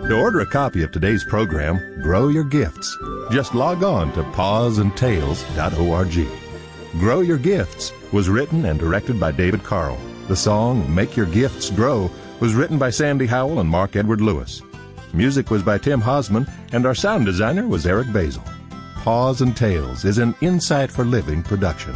To order a copy of today's program, Grow Your Gifts, just log on to pawsandtails.org. Grow Your Gifts was written and directed by David Carl. The song Make Your Gifts Grow was written by Sandy Howell and Mark Edward Lewis. Music was by Tim Hosman, and our sound designer was Eric Basil. Paws and Tales is an Insight for Living production.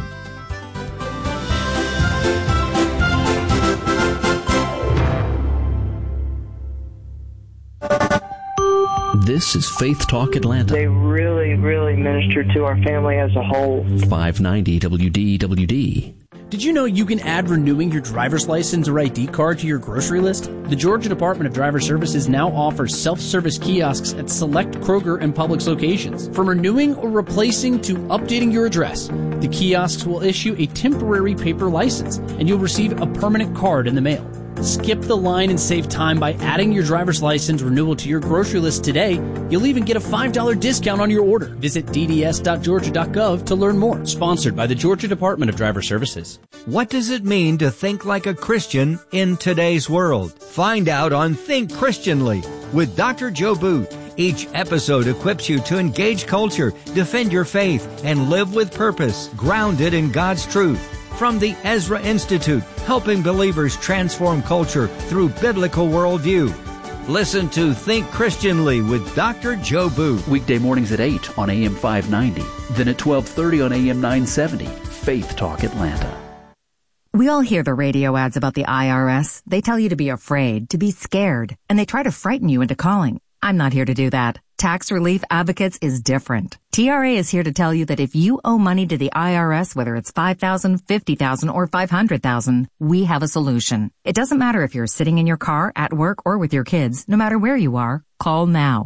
This is Faith Talk Atlanta. They really minister to our family as a whole. 590 WDWD. Did you know you can add renewing your driver's license or ID card to your grocery list? The Georgia Department of Driver Services now offers self-service kiosks at select Kroger and Publix locations. From renewing or replacing to updating your address, the kiosks will issue a temporary paper license, and you'll receive a permanent card in the mail. Skip the line and save time by adding your driver's license renewal to your grocery list today. You'll even get a $5 discount on your order. Visit dds.georgia.gov to learn more. Sponsored by the Georgia Department of Driver Services. What does it mean to think like a Christian in today's world? Find out on Think Christianly with Dr. Joe Booth. Each episode equips you to engage culture, defend your faith, and live with purpose, grounded in God's truth. From the Ezra Institute, helping believers transform culture through biblical worldview. Listen to Think Christianly with Dr. Joe Booth. Weekday mornings at 8 on AM 590. Then at 12:30 on AM 970. Faith Talk Atlanta. We all hear the radio ads about the IRS. They tell you to be afraid, to be scared, and they try to frighten you into calling. I'm not here to do that. Tax Relief Advocates is different. TRA is here to tell you that if you owe money to the IRS, whether it's $5,000, $50,000, or $500,000, we have a solution. It doesn't matter if you're sitting in your car, at work, or with your kids. No matter where you are, call now.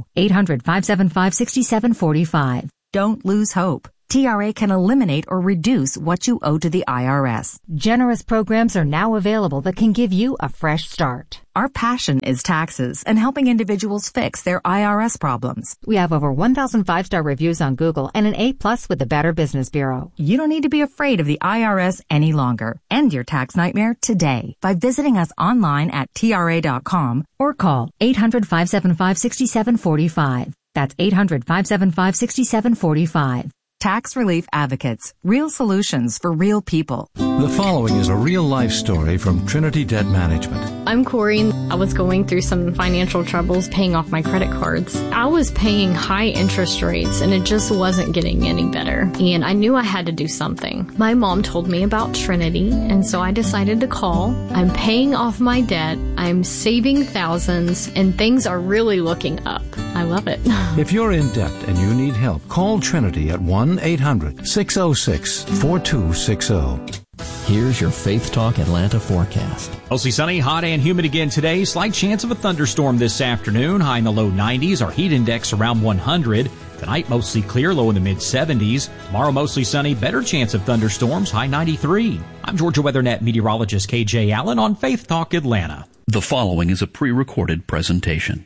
800-575-6745. Don't lose hope. TRA can eliminate or reduce what you owe to the IRS. Generous programs are now available that can give you a fresh start. Our passion is taxes and helping individuals fix their IRS problems. We have over 1,000 5-star reviews on Google and an A+ with the Better Business Bureau. You don't need to be afraid of the IRS any longer. End your tax nightmare today by visiting us online at TRA.com or call 800-575-6745. That's 800-575-6745. Tax Relief Advocates. Real solutions for real people. The following is a real-life story from Trinity Debt Management. I'm Corey. I was going through some financial troubles paying off my credit cards. I was paying high interest rates and it just wasn't getting any better. And I knew I had to do something. My mom told me about Trinity, and so I decided to call. I'm paying off my debt. I'm saving thousands, and things are really looking up. I love it. If you're in debt and you need help, call Trinity at 1-800-606-4260. Here's your Faith Talk Atlanta forecast. Mostly sunny, hot and humid again today. Slight chance of a thunderstorm this afternoon. High in the low 90s. Our heat index around 100. Tonight mostly clear, low in the mid-70s. Tomorrow mostly sunny, better chance of thunderstorms, high 93. I'm Georgia WeatherNet meteorologist KJ Allen on Faith Talk Atlanta. The following is a pre-recorded presentation.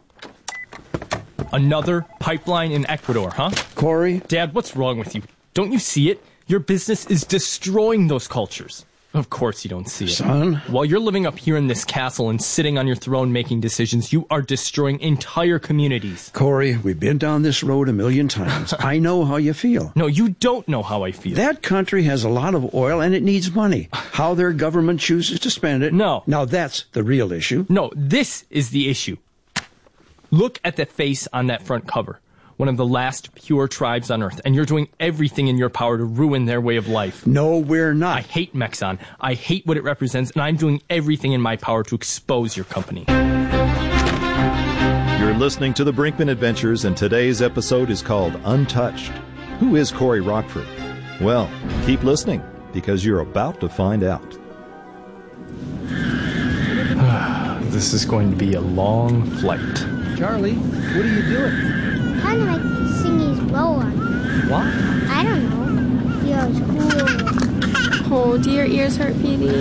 Another pipeline in Ecuador, huh? Corey? Dad, what's wrong with you? Don't you see it? Your business is destroying those cultures. Of course you don't see it. Son? While you're living up here in this castle and sitting on your throne making decisions, you are destroying entire communities. Corey, we've been down this road a million times. I know how you feel. No, you don't know how I feel. That country has a lot of oil and it needs money. How their government chooses to spend it. No. Now that's the real issue. No, this is the issue. Look at the face on that front cover. One of the last pure tribes on Earth, and you're doing everything in your power to ruin their way of life. No, we're not. I hate Mexon. I hate what it represents, and I'm doing everything in my power to expose your company. You're listening to the Brinkman Adventures, and today's episode is called Untouched. Who is Corey Rockford? Well, keep listening, because you're about to find out. This is going to be a long flight. Charlie, what are you doing? Kind of like singing blow on. What? I don't know. Feels cool. Oh, do your ears hurt, Petey?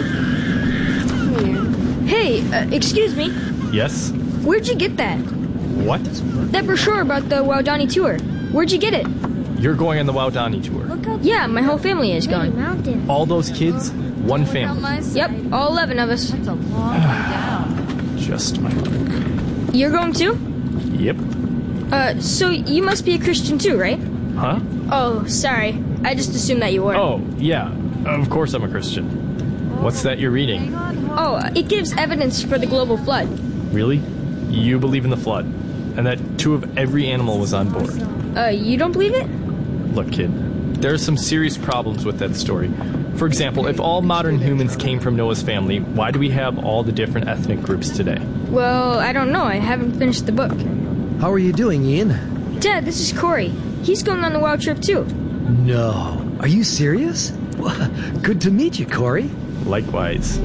Hey, excuse me. Yes? Where'd you get that? What? That brochure about the Waodani tour. Where'd you get it? You're going on the Waodani tour. Yeah, my whole family is going. Mountain. All those kids, one family. Yep, all 11 of us. That's a long way down. Just my luck. You're going too? Yep. So you must be a Christian too, right? Huh? Oh, sorry. I just assumed that you were. Oh, yeah. Of course I'm a Christian. What's that you're reading? Oh, it gives evidence for the global flood. Really? You believe in the flood? And that 2 of every animal was on board? You don't believe it? Look, kid, there are some serious problems with that story. For example, if all modern humans came from Noah's family, why do we have all the different ethnic groups today? Well, I don't know. I haven't finished the book. How are you doing, Ian? Dad, this is Corey. He's going on the wild trip too. No. Are you serious? Good to meet you, Corey. Likewise.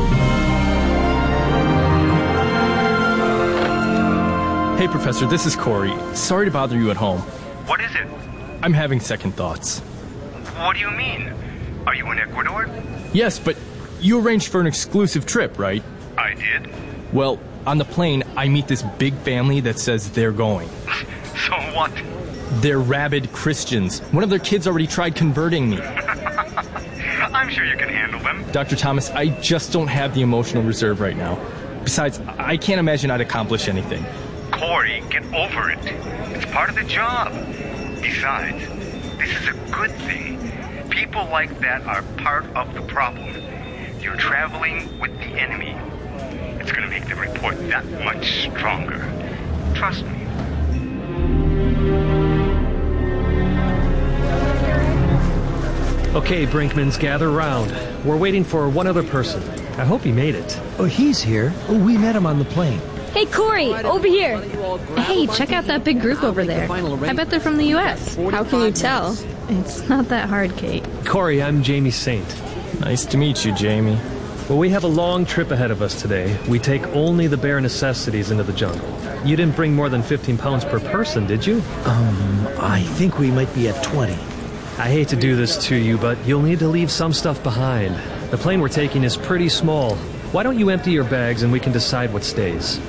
Hey, Professor, this is Corey. Sorry to bother you at home. What is it? I'm having second thoughts. What do you mean? Are you in Ecuador? Yes, but you arranged for an exclusive trip, right? I did. Well, on the plane, I meet this big family that says they're going. So what? They're rabid Christians. One of their kids already tried converting me. I'm sure you can handle them. Dr. Thomas, I just don't have the emotional reserve right now. Besides, I can't imagine I'd accomplish anything. Corey, get over it. It's part of the job. Besides, this is a good thing. People like that are part of the problem. You're traveling with the enemy. It's going to make the report that much stronger. Trust me. Okay, Brinkmans, gather round. We're waiting for one other person. I hope he made it. Oh, he's here. Oh, we met him on the plane. Hey, Corey, over here. Hey, check out that big group over there. I bet they're from the U.S. How can you tell? It's not that hard, Kate. Corey, I'm Jamie Saint. Nice to meet you, Jamie. Well, we have a long trip ahead of us today. We take only the bare necessities into the jungle. You didn't bring more than 15 pounds per person, did you? I think we might be at 20. I hate to do this to you, but you'll need to leave some stuff behind. The plane we're taking is pretty small. Why don't you empty your bags and we can decide what stays?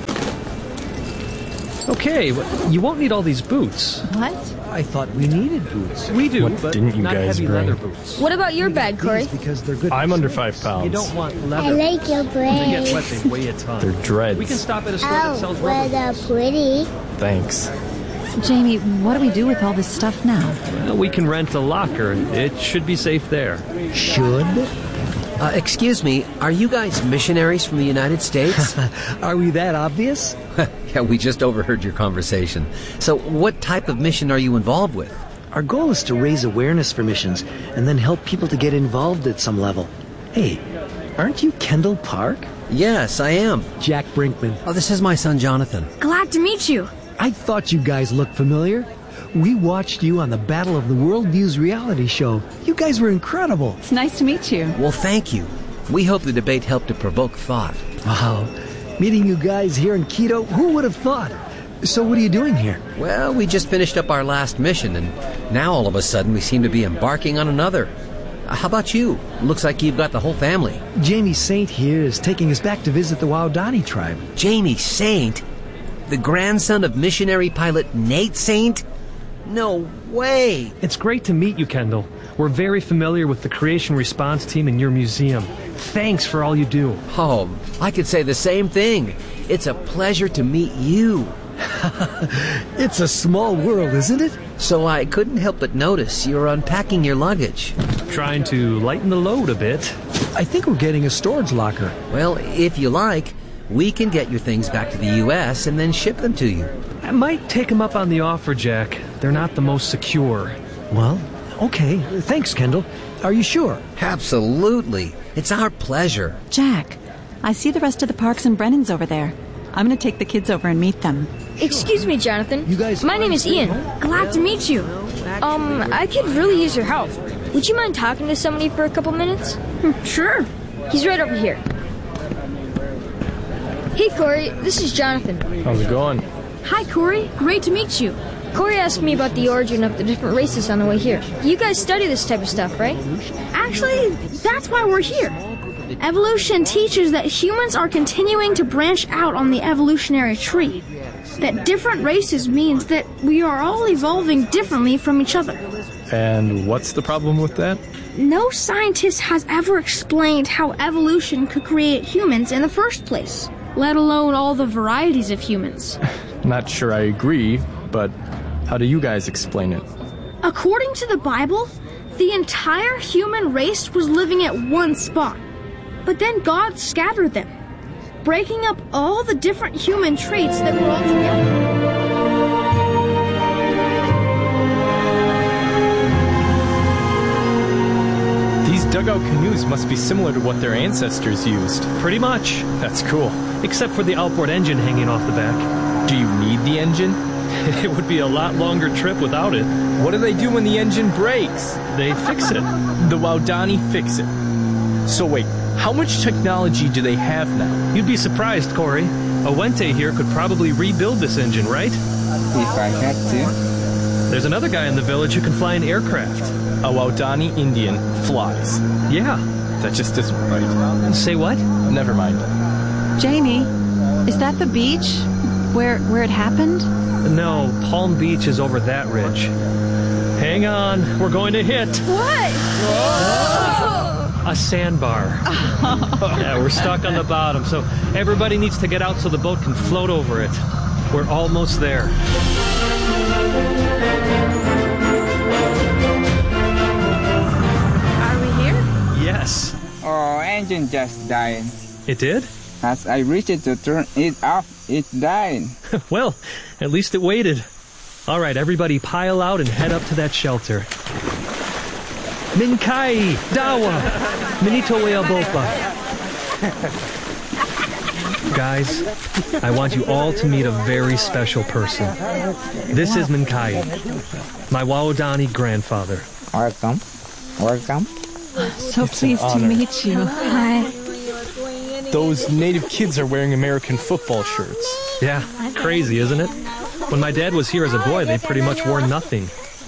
Okay, you won't need all these boots. What? I thought we needed boots. We do, What but didn't you not guys heavy bring? leather boots. What about your bag, Corey? Because they're good. I'm under 5 pounds. You don't want leather. I like your When they get braids. wet, they weigh a ton. They're dreads. We can stop at a store that sells Oh, well, rubber they're boots. pretty. Thanks. Jamie, what do we do with all this stuff now? Well, we can rent a locker. It should be safe there. Should? Excuse me, are you guys missionaries from the United States? Are we that obvious? Yeah, we just overheard your conversation. So what type of mission are you involved with? Our goal is to raise awareness for missions and then help people to get involved at some level. Hey, aren't you Kendall Park? Yes, I am. Jack Brinkman. Oh, this is my son, Jonathan. Glad to meet you. I thought you guys looked familiar. We watched you on the Battle of the Worldviews reality show. You guys were incredible. It's nice to meet you. Well, thank you. We hope the debate helped to provoke thought. Wow. Meeting you guys here in Quito, who would have thought? So what are you doing here? Well, we just finished up our last mission, and now all of a sudden we seem to be embarking on another. How about you? Looks like you've got the whole family. Jamie Saint here is taking us back to visit the Waodani tribe. Jamie Saint? The grandson of missionary pilot Nate Saint? No way! It's great to meet you, Kendall. We're very familiar with the creation response team in your museum. Thanks for all you do. Oh, I could say the same thing. It's a pleasure to meet you. It's a small world, isn't it? So I couldn't help but notice you're unpacking your luggage. Trying to lighten the load a bit. I think we're getting a storage locker. Well, if you like, we can get your things back to the U.S. and then ship them to you. I might take them up on the offer, Jack. They're not the most secure. Well, okay. Thanks, Kendall. Are you sure? Absolutely. It's our pleasure. Jack, I see the rest of the Parks and Brennans over there. I'm going to take the kids over and meet them. Excuse me, Jonathan. You guys. My name is Ian. Glad to meet you. I could really use your help. Would you mind talking to somebody for a couple minutes? Sure. He's right over here. Hey, Corey. This is Jonathan. How's it going? Hi, Corey. Great to meet you. Corey asked me about the origin of the different races on the way here. You guys study this type of stuff, right? Actually, that's why we're here. Evolution teaches that humans are continuing to branch out on the evolutionary tree. That different races means that we are all evolving differently from each other. And what's the problem with that? No scientist has ever explained how evolution could create humans in the first place. let alone all the varieties of humans. Not sure I agree, but how do you guys explain it? According to the Bible, the entire human race was living at one spot. But then God scattered them, breaking up all the different human traits that were all together. These dugout canoes must be similar to what their ancestors used. Pretty much. That's cool. Except for the outboard engine hanging off the back. Do you need the engine? It would be a lot longer trip without it. What do they do when the engine breaks? They fix it. The Waodani fix it. So wait, how much technology do they have now? You'd be surprised, Corey. Awente here could probably rebuild this engine, right? If I had to. There's another guy in the village who can fly an aircraft. A Waodani Indian flies. Yeah. That just isn't right. Say what? Never mind. Jamie, is that the beach where it happened? No, Palm Beach is over that ridge. Hang on, we're going to hit. What? Whoa! A sandbar. Yeah, we're stuck on the bottom, so everybody needs to get out so the boat can float over it. We're almost there. Are we here? Yes. Oh, engine just died. It did? As I reached to turn it off, it died. Well, at least it waited. All right, everybody pile out and head up to that shelter. Minkai, Dawa, Minito Weabopa. Guys, I want you all to meet a very special person. This is Minkai, my Waodani grandfather. Welcome. Welcome. So pleased to meet you. Hi. Those native kids are wearing American football shirts. Yeah, crazy, isn't it? When my dad was here as a boy, they pretty much wore nothing.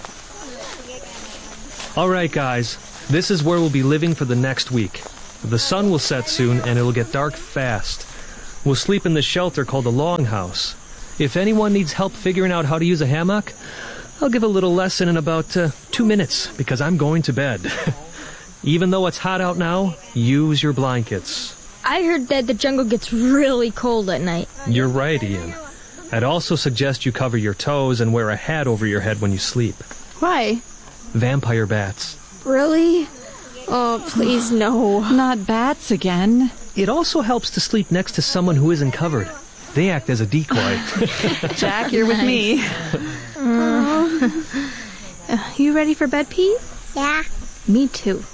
All right, guys, this is where we'll be living for the next week. The sun will set soon, and it'll get dark fast. We'll sleep in this shelter called the Longhouse. If anyone needs help figuring out how to use a hammock, I'll give a little lesson in about 2 minutes, because I'm going to bed. Even though it's hot out now, use your blankets. I heard that the jungle gets really cold at night. You're right, Ian. I'd also suggest you cover your toes and wear a hat over your head when you sleep. Why? Vampire bats. Really? Oh, please, no. Not bats again. It also helps to sleep next to someone who isn't covered. They act as a decoy. Jack, you're with me. You ready for bed, Pete? Yeah. Me too.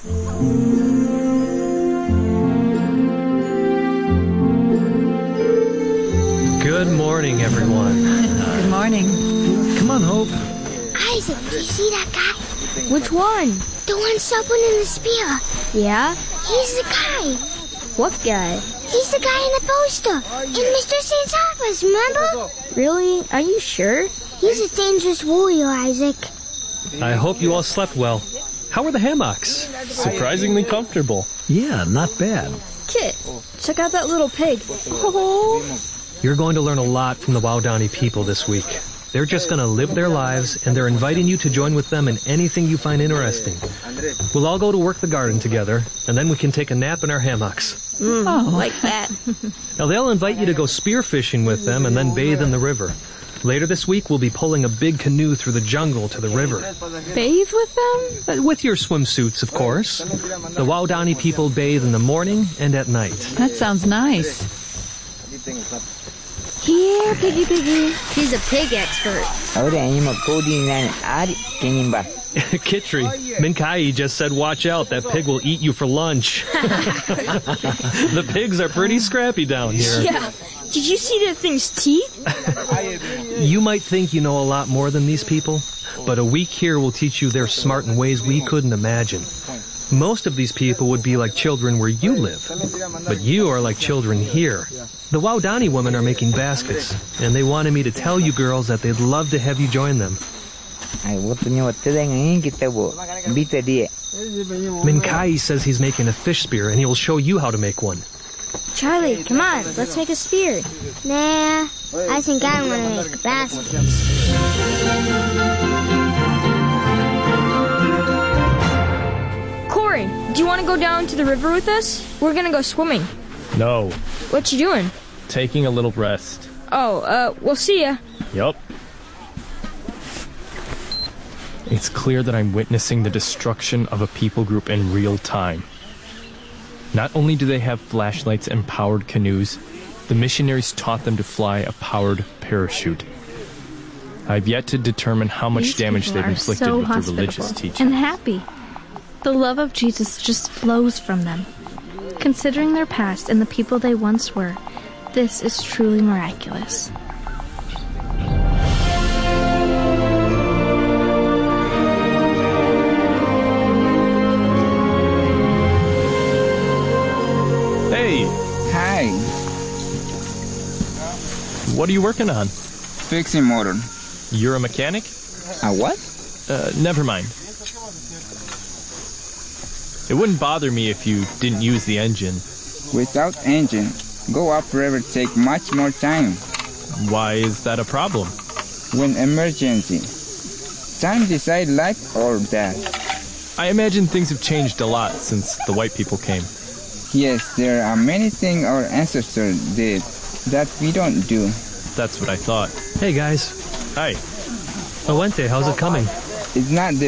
Good morning, everyone. Good morning. Come on, Hope. Isaac, do you see that guy? Which one? The one stopping in the spear. Yeah? He's the guy. What guy? He's the guy in the poster. In Mr. Saint's office, remember? Really? Are you sure? He's a dangerous warrior, Isaac. I hope you all slept well. How were the hammocks? Surprisingly comfortable. Yeah, not bad. Kit, check out that little pig. Oh. You're going to learn a lot from the Waodani people this week. They're just going to live their lives, and they're inviting you to join with them in anything you find interesting. We'll all go to work the garden together, and then we can take a nap in our hammocks. Like that. Now, they'll invite you to go spearfishing with them and then bathe in the river. Later this week, we'll be pulling a big canoe through the jungle to the river. Bathe with them? With your swimsuits, of course. The Waodani people bathe in the morning and at night. That sounds nice. Here, Piggy Piggy. He's a pig expert. Kitri, Minkai just said watch out, that pig will eat you for lunch. The pigs are pretty scrappy down here. Yeah. Did you see that thing's teeth? You might think you know a lot more than these people, but a week here will teach you they're smart in ways we couldn't imagine. Most of these people would be like children where you live, but you are like children here. The Waodani women are making baskets, and they wanted me to tell you girls that they'd love to have you join them. Minkai says he's making a fish spear, and he will show you how to make one. Charlie, come on, let's make a spear. Nah, I think I want to make a basket. Corey, do you want to go down to the river with us? We're going to go swimming. No. What you doing? taking a little rest. Oh, we'll see ya. Yup. It's clear that I'm witnessing the destruction of a people group in real time. Not only do they have flashlights and powered canoes, the missionaries taught them to fly a powered parachute. I've yet to determine how much damage they've inflicted with their religious teaching. And happy. The love of Jesus just flows from them. Considering their past and the people they once were, this is truly miraculous. Hey! Hi. What are you working on? Fixing motor. You're a mechanic? A what? Never mind. It wouldn't bother me if you didn't use the engine. Without engine, go upriver take much more time. Why is that a problem? When emergency. Time decide life or death. I imagine things have changed a lot since the white people came. Yes, there are many things our ancestors did that we don't do. That's what I thought. Hey guys. Hi. Awente, how's it coming? It's not the